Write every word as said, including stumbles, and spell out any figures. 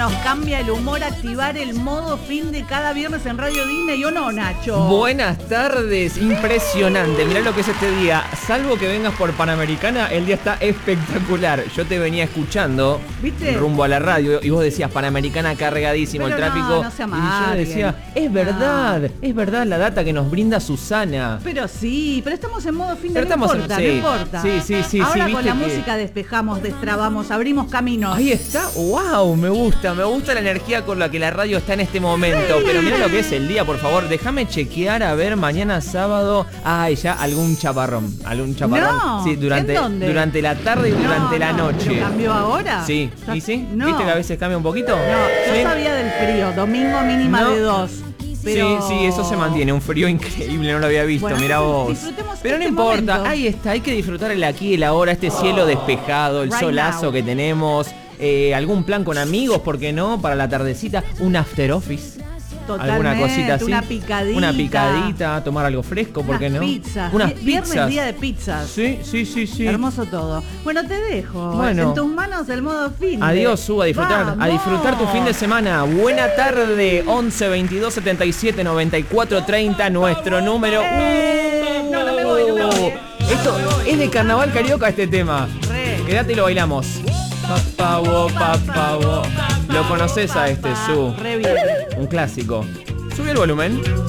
nos cambia el humor activar el modo fin de cada viernes en Radio Disney, ¿o no, Nacho? Buenas tardes, impresionante. Mirá lo que es este día. Salvo que vengas por Panamericana, el día está espectacular. Yo te venía escuchando, ¿viste? Rumbo a la radio y vos decías Panamericana cargadísimo. Pero el tráfico. No, no se amarguen. Y yo decía, es verdad, no. es verdad la data que nos brinda Susana. Pero sí, pero estamos en modo fin de pero no estamos importa, en, sí, no importa. Sí, sí, sí. Ahora sí, con la que... música despejamos, destrabamos, abrimos caminos. Ahí está, wow, me gusta, me gusta la energía con la que la radio está en este momento. Sí. Pero mira lo que es el día, por favor, déjame chequear a ver mañana sábado. Ay, ya algún chaparrón, algún chaparrón. No, sí, durante, ¿en dónde? durante la tarde y no, durante la no, noche. ¿Pero cambió ahora? Sí, ¿y sí? No. ¿Viste que a veces cambia un poquito? No, yo ¿Sí? sabía del frío, domingo mínima no. de dos. Pero... Sí, sí, eso se mantiene, un frío increíble, no lo había visto, bueno, mirá vos. Pero no este importa, momento. Ahí está, hay que disfrutar el aquí y el ahora, este cielo despejado, el right solazo now. que tenemos, eh, algún plan con amigos, ¿por qué no? Para la tardecita, un after office. Totalmente, alguna cosita así. Una picadita. Una picadita, tomar algo fresco, ¿por qué no? Pizzas. Unas Viernes pizzas. día de pizzas. Sí, sí, sí, sí. Hermoso todo. Bueno, te dejo. Bueno. En tus manos el modo fin. Adiós, Su, a disfrutar. ¡Vamos! A disfrutar tu fin de semana. Buena tarde. once veintidós setenta y siete noventa y cuatro treinta, nuestro número. Eh, no, no me voy, no me voy. Esto es de carnaval carioca este tema. Re. Quédate y lo bailamos. Papá, wo, papá, wo. Lo conoces a este, Su. Re bien. Un clásico. Sube el volumen.